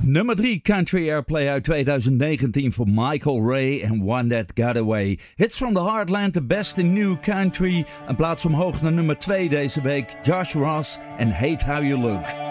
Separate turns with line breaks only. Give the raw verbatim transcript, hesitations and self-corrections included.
Nummer drie Country Airplay uit twintig negentien voor Michael Ray en One That Got Away. Hits from the Heartland, de beste new country. Een plaats omhoog naar nummer twee deze week. Josh Ross en Hate How You Look.